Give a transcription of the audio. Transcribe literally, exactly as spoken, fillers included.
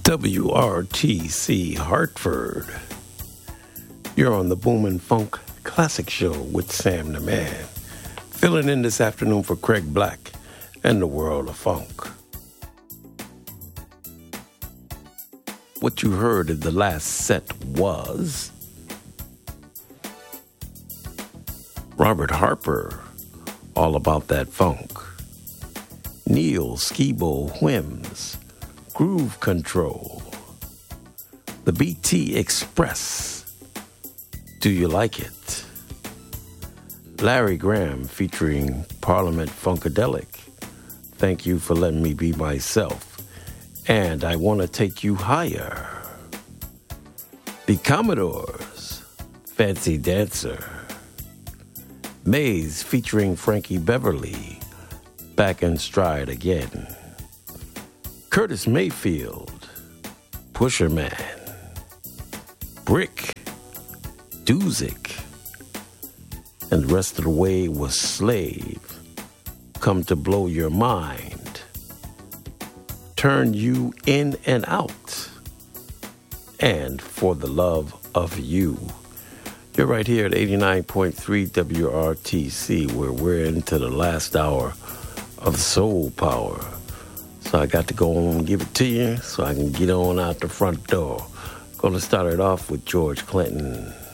W R T C Hartford. You're on the Boomin' Funk Classic Show with Sam the Man. Filling in this afternoon for Craig Black and the World of Funk. What you heard in the last set was Robert Harper, All About That Funk. Neil Skibo Whims, Groove Control. The B T Express, Do You Like It? Larry Graham featuring Parliament Funkadelic, Thank You for Letting Me Be Myself, and I Want to Take You Higher. The Commodores, Fancy Dancer. Maze featuring Frankie Beverly, Back in Stride Again. Curtis Mayfield, Pusher Man. Brick, Duzik, and the rest of the way was Slave, Come to Blow Your Mind, Turn You In and Out, and For the Love of You. You're right here at eighty-nine point three W R T C, where we're into the last hour of Soul Power. So I got to go on and give it to you so I can get on out the front door. Gonna start it off with George Clinton.